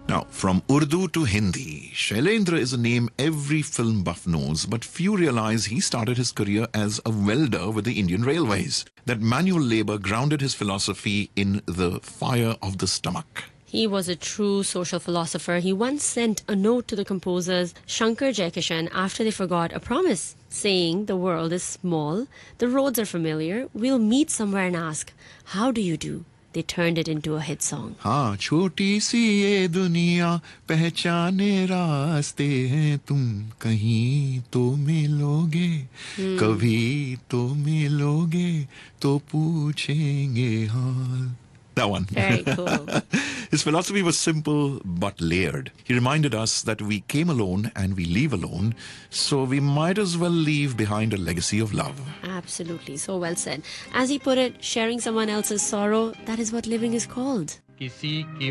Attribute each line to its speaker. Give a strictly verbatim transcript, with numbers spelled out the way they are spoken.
Speaker 1: Now, from Urdu to Hindi, Shailendra is a name every film buff knows, but few realize he started his career as a welder with the Indian Railways. That manual labor grounded his philosophy in the fire of the stomach.
Speaker 2: He was a true social philosopher. He once sent a note to the composers Shankar Jaikishan after they forgot a promise, saying the world is small, the roads are familiar, we'll meet somewhere and ask, how do you do? They turned it into a hit song.
Speaker 1: हाँ छोटी सी ये दुनिया पहचाने रास्ते हैं तुम कहीं तो मिलोगे कभी तो मिलोगे तो पूछेंगे हाल. That one.
Speaker 2: Very cool.
Speaker 1: His philosophy was simple but layered. He reminded us that we came alone and we leave alone, so we might as well leave behind a legacy of love.
Speaker 2: Absolutely. So well said. As he put it, sharing someone else's sorrow, that is what living is called.